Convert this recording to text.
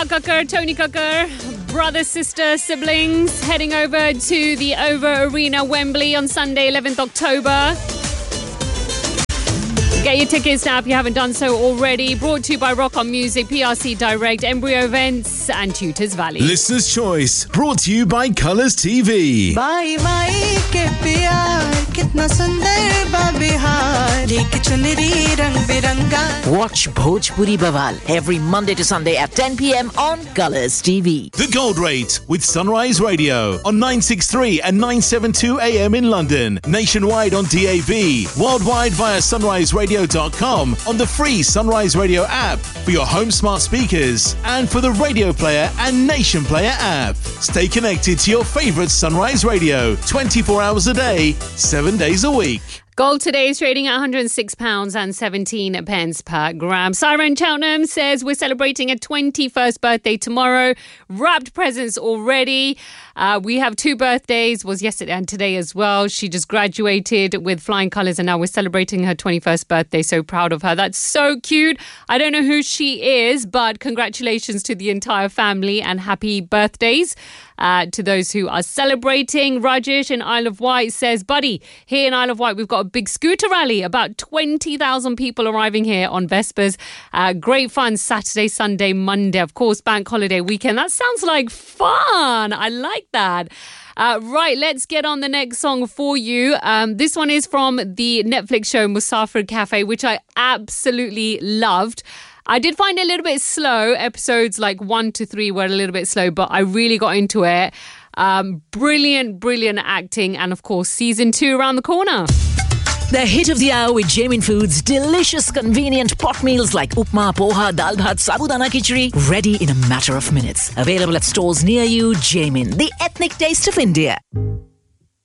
Kakkar, Tony Kakkar, brother, sister, siblings, heading over to the OVO Arena, Wembley on Sunday, 11th October. Get your tickets now if you haven't done so already. Brought to you by Rock On Music, PRC Direct, Embryo Events and Tutors Valley. Listener's Choice, brought to you by Colours TV. Bye bye ke pyar kitna sundar ba bihar ek chunri rang biranga. Watch Bhojpuri Bawal every Monday to Sunday at 10 p.m. on Colours TV. The Gold Rate with Sunrise Radio on 963 and 972 AM in London. Nationwide on DAB. Worldwide via sunriseradio.com on the free Sunrise Radio app for your home smart speakers and for the Radio Player and Nation Player app. Stay connected to your favourite Sunrise Radio 24 hours a day, 7 days a week. Gold today is trading at £106.17 per gram. Siren Cheltenham says we're celebrating a 21st birthday tomorrow. Wrapped presents already. We have 2 birthdays, was yesterday and today as well. She just graduated with flying colours and now we're celebrating her 21st birthday. So proud of her. That's so cute. I don't know who she is, but congratulations to the entire family and happy birthdays to those who are celebrating. Rajesh in Isle of Wight says, buddy, here in Isle of Wight, we've got a big scooter rally. About 20,000 people arriving here on Vespers. Great fun Saturday, Sunday, Monday. Of course, bank holiday weekend. That sounds like fun. I like that. Right, let's get on the next song for you. This one is from the Netflix show Musafir Cafe, which I absolutely loved. I did find it a little bit slow. Episodes like 1 to 3 were a little bit slow, but I really got into it. Brilliant acting. And of course, season 2 around the corner. The hit of the hour with Jamin Foods. Delicious, convenient pot meals like upma, poha, dal bhat, sabudana khichdi. Ready in a matter of minutes. Available at stores near you. Jamin, the ethnic taste of India.